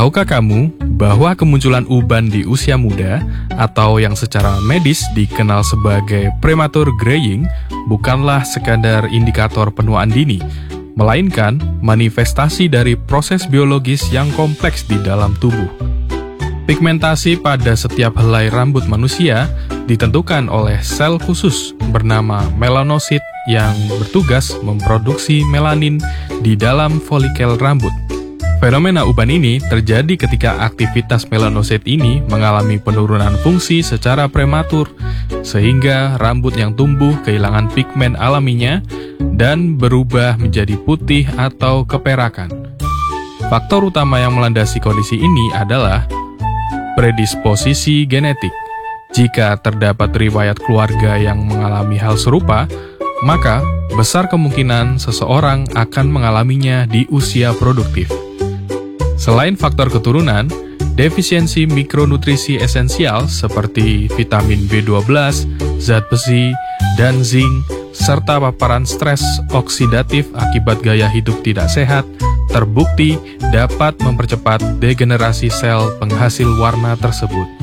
Tahukah kamu bahwa kemunculan uban di usia muda atau yang secara medis dikenal sebagai premature graying bukanlah sekadar indikator penuaan dini, melainkan manifestasi dari proses biologis yang kompleks di dalam tubuh. Pigmentasi pada setiap helai rambut manusia ditentukan oleh sel khusus bernama melanosit yang bertugas memproduksi melanin di dalam folikel rambut. Fenomena uban ini terjadi ketika aktivitas melanosit ini mengalami penurunan fungsi secara prematur, sehingga rambut yang tumbuh kehilangan pigmen alaminya dan berubah menjadi putih atau keperakan. Faktor utama yang melandasi kondisi ini adalah predisposisi genetik. Jika terdapat riwayat keluarga yang mengalami hal serupa, maka besar kemungkinan seseorang akan mengalaminya di usia produktif. Selain faktor keturunan, defisiensi mikronutrisi esensial seperti vitamin B12, zat besi, dan zinc, serta paparan stres oksidatif akibat gaya hidup tidak sehat, terbukti dapat mempercepat degenerasi sel penghasil warna tersebut.